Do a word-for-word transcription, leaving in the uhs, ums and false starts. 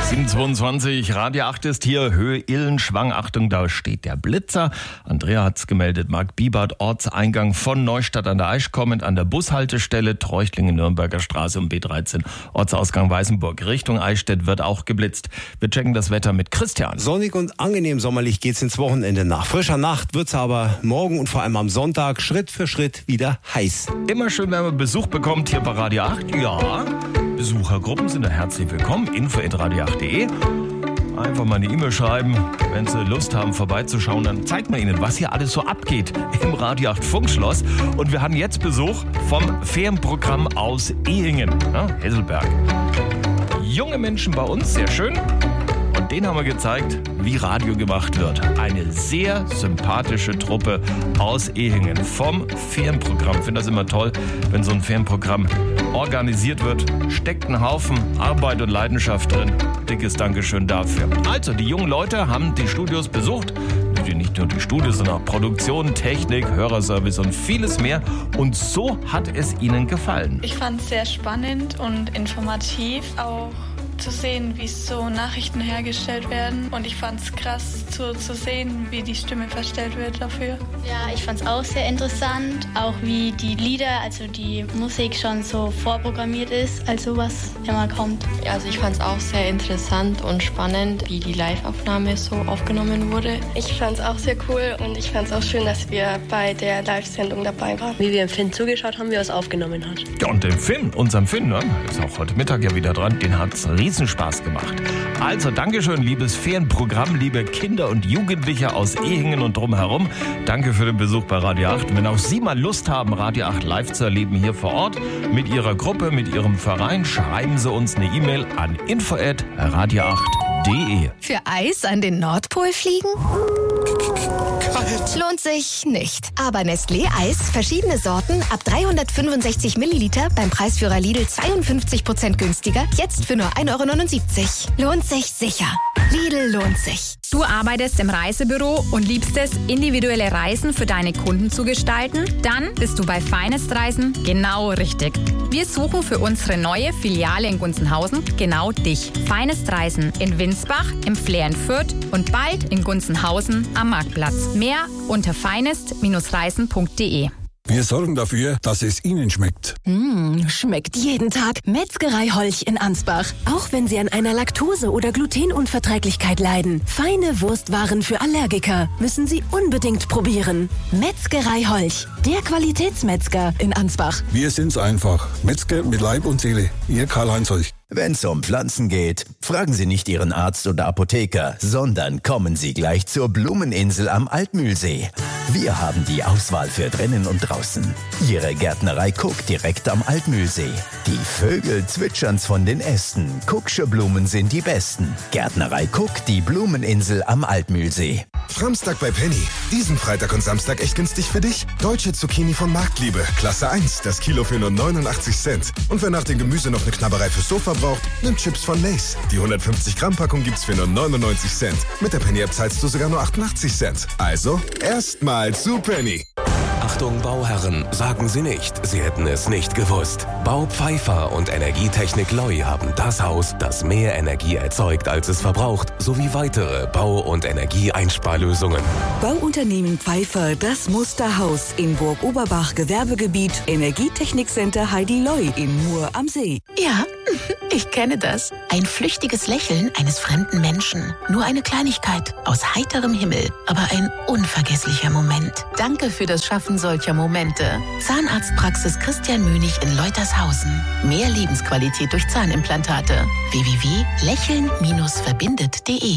sieben Uhr zweiundzwanzig, Radio acht ist hier, Höhe Illenschwang. Achtung, da steht der Blitzer. Andrea hat's gemeldet. Marc Biebert, Ortseingang von Neustadt an der Aisch kommend an der Bushaltestelle Treuchtlingen, Nürnberger Straße um B dreizehn, Ortsausgang Weißenburg. Richtung Eichstätt wird auch geblitzt. Wir checken das Wetter mit Christian. Sonnig und angenehm sommerlich geht's ins Wochenende nach. Frischer Nacht wird's aber morgen und vor allem am Sonntag Schritt für Schritt wieder heiß. Immer schön, wenn man Besuch bekommt hier bei Radio acht. Ja, Besuchergruppen sind da herzlich willkommen. info at radio acht punkt de. Einfach mal eine E-Mail schreiben. Wenn Sie Lust haben, vorbeizuschauen, dann zeigt man Ihnen, was hier alles so abgeht im Radio acht Funkschloss. Und wir haben jetzt Besuch vom Ferienprogramm aus Ehingen, ja, Hesselberg. Junge Menschen bei uns, sehr schön. Und denen haben wir gezeigt, wie Radio gemacht wird. Eine sehr sympathische Truppe aus Ehingen vom Ferienprogramm. Ich finde das immer toll, wenn so ein Ferienprogramm organisiert wird. Steckt ein Haufen Arbeit und Leidenschaft drin. Dickes Dankeschön dafür. Also, die jungen Leute haben die Studios besucht. Nicht nur die Studios, sondern auch Produktion, Technik, Hörerservice und vieles mehr. Und so hat es ihnen gefallen. Ich fand es sehr spannend und informativ, auch zu sehen, wie so Nachrichten hergestellt werden. Und ich fand es krass zu, zu sehen, wie die Stimme verstellt wird dafür. Ja, ich fand es auch sehr interessant, auch wie die Lieder, also die Musik schon so vorprogrammiert ist, also was immer kommt. Ja, also ich fand es auch sehr interessant und spannend, wie die Live-Aufnahme so aufgenommen wurde. Ich fand es auch sehr cool und ich fand es auch schön, dass wir bei der Live-Sendung dabei waren. Wie wir im Film zugeschaut haben, wie er es aufgenommen hat. Ja, und den Film, unseren Film, ne, ist auch heute Mittag ja wieder dran, den hat es riesen Spaß gemacht. Also, Dankeschön, liebes Ferienprogramm, liebe Kinder und Jugendliche aus Ehingen und drumherum. Danke für den Besuch bei Radio acht. Wenn auch Sie mal Lust haben, Radio acht live zu erleben hier vor Ort, mit Ihrer Gruppe, mit Ihrem Verein, schreiben Sie uns eine E-Mail an info at radio acht punkt de. Für Eis an den Nordpol fliegen? Lohnt sich nicht. Aber Nestlé Eis, verschiedene Sorten, ab dreihundertfünfundsechzig Milliliter, beim Preisführer Lidl zweiundfünfzig Prozent günstiger, jetzt für nur ein Euro neunundsiebzig. Lohnt sich sicher. Lidl lohnt sich. Du arbeitest im Reisebüro und liebst es, individuelle Reisen für deine Kunden zu gestalten? Dann bist du bei Finest Reisen genau richtig. Wir suchen für unsere neue Filiale in Gunzenhausen genau dich. Finest Reisen in Winsbach, im Flair in Fürth und bald in Gunzenhausen am Marktplatz. Mehr unter finest reisen punkt de. Wir sorgen dafür, dass es Ihnen schmeckt. Mmh, schmeckt jeden Tag. Metzgerei Holch in Ansbach. Auch wenn Sie an einer Laktose- oder Glutenunverträglichkeit leiden. Feine Wurstwaren für Allergiker müssen Sie unbedingt probieren. Metzgerei Holch, der Qualitätsmetzger in Ansbach. Wir sind's einfach. Metzger mit Leib und Seele. Ihr Karl-Heinz Holch. Wenn es um Pflanzen geht, fragen Sie nicht Ihren Arzt oder Apotheker, sondern kommen Sie gleich zur Blumeninsel am Altmühlsee. Wir haben die Auswahl für drinnen und draußen. Ihre Gärtnerei Cook direkt am Altmühlsee. Die Vögel zwitschern's von den Ästen. Cook'sche Blumen sind die besten. Gärtnerei Cook, die Blumeninsel am Altmühlsee. Samstag bei Penny. Diesen Freitag und Samstag echt günstig für dich. Deutsche Zucchini von Marktliebe. Klasse eins. Das Kilo für nur neunundachtzig Cent. Und wer nach dem Gemüse noch eine Knabberei fürs Sofa braucht, nimmt Chips von Lay's. Die hundertfünfzig Gramm Packung gibt's für nur neunundneunzig Cent. Mit der Penny-App zahlst du sogar nur achtundachtzig Cent. Also, erstmal zu Penny. Achtung Bauherren, sagen Sie nicht, Sie hätten es nicht gewusst. Bau Pfeiffer und Energietechnik Loi haben das Haus, das mehr Energie erzeugt, als es verbraucht, sowie weitere Bau- und Energieeinsparlösungen. Bauunternehmen Pfeiffer, das Musterhaus in Burg Oberbach, Gewerbegebiet, Energietechnikcenter Heidi Loi in Mur am See. Ja, ich kenne das. Ein flüchtiges Lächeln eines fremden Menschen. Nur eine Kleinigkeit aus heiterem Himmel, aber ein unvergesslicher Moment. Danke für das Schaffen solcher Momente. Zahnarztpraxis Christian Münig in Leutershausen. Mehr Lebensqualität durch Zahnimplantate. w w w punkt lächeln Bindestrich verbindet punkt de